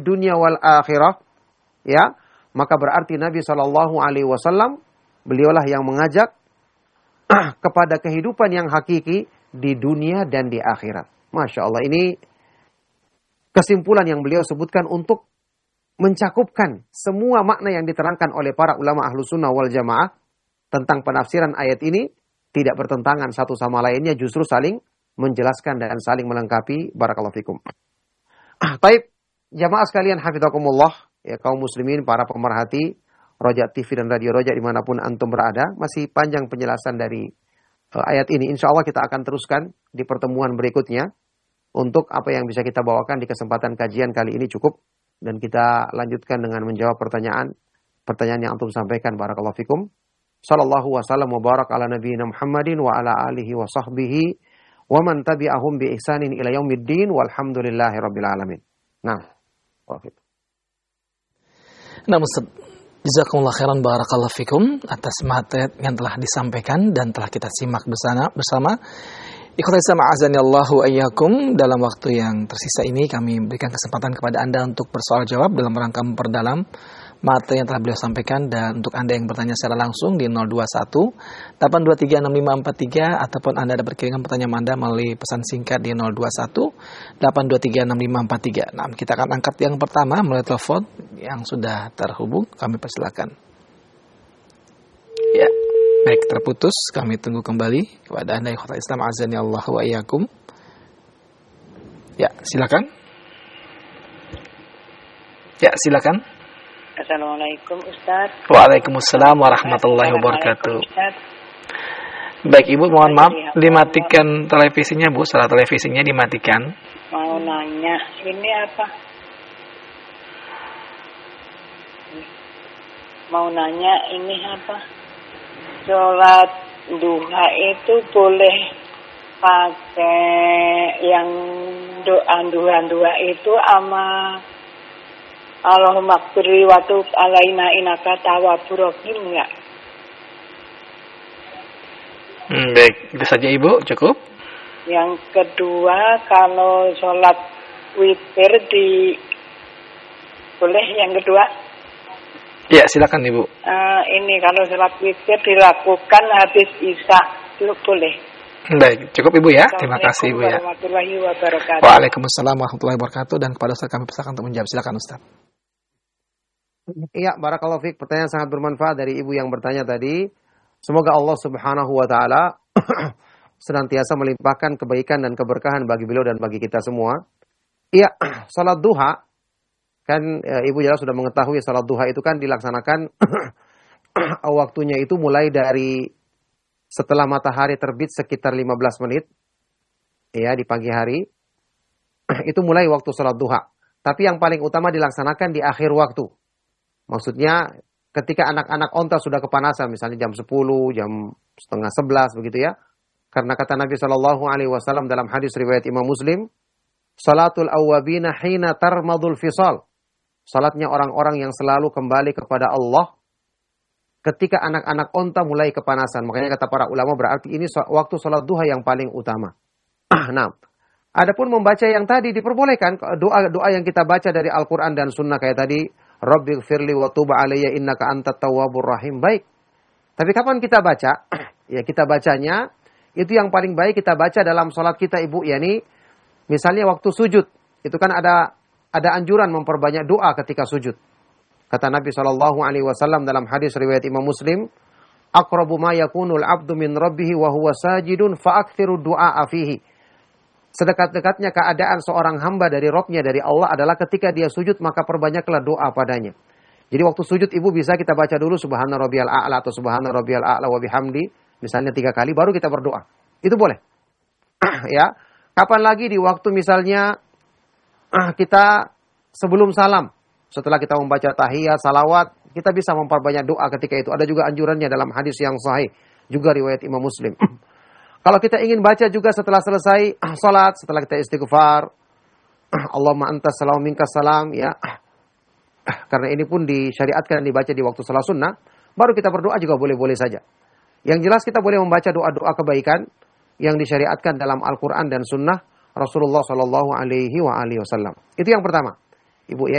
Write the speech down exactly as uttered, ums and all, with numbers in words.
dunya wal akhirah, ya, maka berarti Nabi Shallallahu Alaihi Wasallam beliaulah yang mengajak kepada kehidupan yang hakiki di dunia dan di akhirat. Masya Allah, ini kesimpulan yang beliau sebutkan untuk mencakupkan semua makna yang diterangkan oleh para ulama ahlu sunnah wal jamaah tentang penafsiran ayat ini, tidak bertentangan satu sama lainnya, justru saling menjelaskan dan saling melengkapi. Barakallahu fikum. Taib, jamaah sekalian hafizakumullah, ya kaum muslimin, para pemerhati Roja T V dan Radio Roja dimanapun antum berada, masih panjang penjelasan dari uh, ayat ini. Insya Allah kita akan teruskan di pertemuan berikutnya. Untuk apa yang bisa kita bawakan di kesempatan kajian kali ini cukup. Dan kita lanjutkan dengan menjawab pertanyaan. Pertanyaan yang antum sampaikan. Barakallahu fikum. Sallallahu wasallam wa barak ala nabiyina Muhammadin wa ala alihi wa sahbihi. Wa man tabi'ahum bi ihsanin ila yaumiddin. Walhamdulillahi rabbil alamin. Nah. Wafid. Nah Ustaz, jazakumullah khairan barakallahu fikum atas materi yang telah disampaikan dan telah kita simak bersama. bersama. Ikhwatul Islam azani Allahu ayyakum, dalam waktu yang tersisa ini kami berikan kesempatan kepada Anda untuk bersoal jawab dalam rangka memperdalam materi yang telah beliau sampaikan, dan untuk Anda yang bertanya secara langsung di nol dua satu delapan dua tiga enam lima empat tiga ataupun Anda ada berkirimkan pertanyaan Anda melalui pesan singkat di nol dua satu delapan dua tiga enam lima empat tiga. Nah, kita akan angkat yang pertama melalui telepon yang sudah terhubung. Kami persilakan. Ya. Baik, terputus. Kami tunggu kembali kepada Anda ikhwatul Islam azani Allah wa iyyakum. Ya, silakan. Ya, silakan. Assalamualaikum Ustaz. Waalaikumsalam warahmatullahi wabarakatuh. Baik Ibu, mohon maaf dimatikan televisinya Bu, salah televisinya dimatikan. Mau nanya, ini apa? Mau nanya ini apa? Sholat duha itu boleh pakai yang doa duha-duha itu ama Allahumma qfirli wa tub alaina innaka tawwabur rahim enggak? Hmm, baik, itu saja Ibu, cukup. Yang kedua, kalau sholat witir di boleh yang kedua? Ya, silakan Ibu. Uh, ini kalau sholat witir dilakukan habis isya, itu boleh. Baik, cukup Ibu ya. Terima kasih Ibu ya. Warahmatullahi wabarakatuh. Waalaikumsalam warahmatullahi wabarakatuh. Dan kepada Ustaz kami persilakan untuk menjawab. Silakan Ustaz. Iya, barakallahu fiik. Pertanyaan sangat bermanfaat dari Ibu yang bertanya tadi. Semoga Allah Subhanahu wa taala senantiasa melimpahkan kebaikan dan keberkahan bagi beliau dan bagi kita semua. Iya, salat duha kan e, Ibu jelas sudah mengetahui salat duha itu kan dilaksanakan waktunya itu mulai dari setelah matahari terbit sekitar lima belas menit ya di pagi hari. Itu mulai waktu salat duha. Tapi yang paling utama dilaksanakan di akhir waktu. Maksudnya ketika anak-anak onta sudah kepanasan, misalnya jam sepuluh, jam setengah sebelas begitu ya. Karena kata Nabi shallallahu alaihi wasallam dalam hadis riwayat Imam Muslim, salatul awwabina hina tarmadul fisal. Salatnya orang-orang yang selalu kembali kepada Allah ketika anak-anak onta mulai kepanasan. Makanya kata para ulama berarti ini waktu salat duha yang paling utama. Nah, adapun membaca yang tadi diperbolehkan, doa-doa yang kita baca dari Al-Quran dan Sunnah kayak tadi, Rabbighfirli wa tub alayya innaka antat tawwabur rahim. Baik. Tapi kapan kita baca? Ya kita bacanya itu yang paling baik kita baca dalam salat kita Ibu, yakni misalnya waktu sujud. Itu kan ada ada anjuran memperbanyak doa ketika sujud. Kata Nabi shallallahu alaihi wasallam dalam hadis riwayat Imam Muslim, aqrabu ma yakunul abdu min rabbih wa huwa sajidun fa'akthiru du'a fihi. Sedekat-dekatnya keadaan seorang hamba dari Rabb-nya, dari Allah adalah ketika dia sujud, maka perbanyaklah doa padanya. Jadi waktu sujud Ibu bisa kita baca dulu Subhana rabbiyal a'la atau Subhana rabbiyal a'la wa bihamdi, misalnya tiga kali, baru kita berdoa. Itu boleh. Ya. Kapan lagi di waktu misalnya kita sebelum salam, setelah kita membaca tahiyat, salawat, kita bisa memperbanyak doa ketika itu. Ada juga anjurannya dalam hadis yang sahih, juga riwayat Imam Muslim. Kalau kita ingin baca juga setelah selesai salat, setelah kita istighfar, Allahumma antas salam minkas salam, ya. Karena ini pun disyariatkan dibaca di waktu salat sunnah, baru kita berdoa juga boleh-boleh saja. Yang jelas kita boleh membaca doa-doa kebaikan yang disyariatkan dalam Al-Quran dan Sunnah Rasulullah Shallallahu Alaihi Wasallam. Itu yang pertama, Ibu ya.